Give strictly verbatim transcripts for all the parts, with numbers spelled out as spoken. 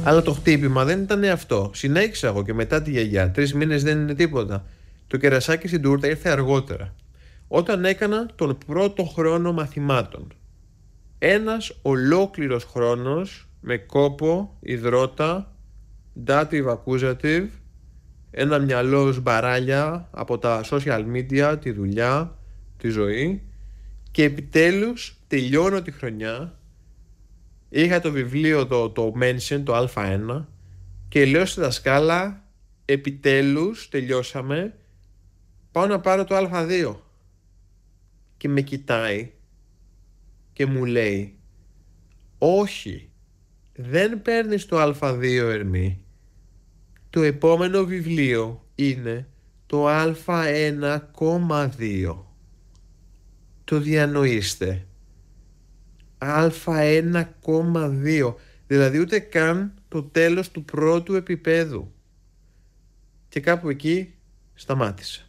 Αλλά το χτύπημα δεν ήταν αυτό. Συνέχισα εγώ και μετά τη γιαγιά. Τρεις μήνες δεν είναι τίποτα. Το κερασάκι στην τούρτα ήρθε αργότερα. Όταν έκανα τον πρώτο χρόνο μαθημάτων. Ένας ολόκληρος χρόνος με κόπο, υδρότα, dative accusative, ένα μυαλό σμπαράλια από τα social media, τη δουλειά, τη ζωή, και επιτέλους τελειώνω τη χρονιά. Είχα το βιβλίο το, το mention, το Α ένα, και λέω στη δασκάλα, επιτέλους τελειώσαμε, πάω να πάρω το Α δύο. Και με κοιτάει και μου λέει, όχι, δεν παίρνεις το Α δύο, Ερμή. Το επόμενο βιβλίο είναι το Α ένα κόμμα δύο. Το διανοείστε. Α ένα κόμμα δύο. Δηλαδή ούτε καν το τέλος του πρώτου επίπεδου. Και κάπου εκεί σταμάτησα.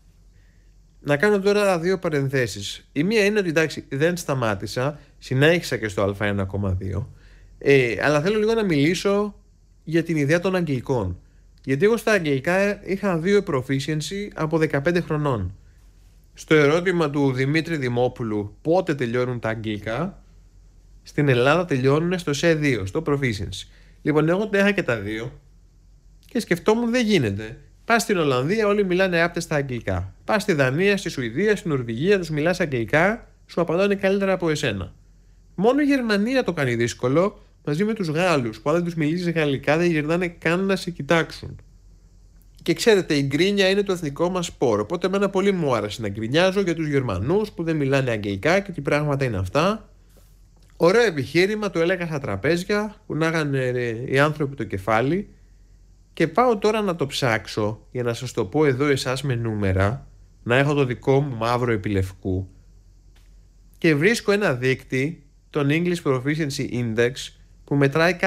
Να κάνω τώρα δύο παρενθέσεις. Η μία είναι ότι εντάξει, δεν σταμάτησα, συνέχισα και στο Α ένα κόμμα δύο, ε, αλλά θέλω λίγο να μιλήσω για την ιδέα των αγγλικών. Γιατί εγώ στα αγγλικά είχα δύο proficiency από δεκαπέντε χρονών. Στο ερώτημα του Δημήτρη Δημόπουλου πότε τελειώνουν τα αγγλικά, στην Ελλάδα τελειώνουν στο σι δύο, στο proficiency. Λοιπόν, εγώ τα είχα και τα δύο και σκεφτόμουν δεν γίνεται. Πας στην Ολλανδία, όλοι μιλάνε άπτεστα αγγλικά. Πας στη Δανία, στη Σουηδία, στην Νορβηγία, τους μιλάς αγγλικά, σου απαντάνε καλύτερα από εσένα. Μόνο η Γερμανία το κάνει δύσκολο, μαζί με τους Γάλλους, που αν δεν τους μιλήσεις γαλλικά δεν γυρνάνε καν να σε κοιτάξουν. Και ξέρετε, η γκρίνια είναι το εθνικό μας σπόρο. Οπότε, εμένα πολύ μου άρεσε να γκρινιάζω για τους Γερμανούς που δεν μιλάνε αγγλικά και τι πράγματα είναι αυτά. Ωραίο επιχείρημα, το έλεγα στα τραπέζια, κουνάγανε οι άνθρωποι το κεφάλι. Και πάω τώρα να το ψάξω για να σας το πω εδώ εσάς με νούμερα, να έχω το δικό μου μαύρο επιλευκού, και βρίσκω ένα δείκτη, τον English Proficiency Index, που μετράει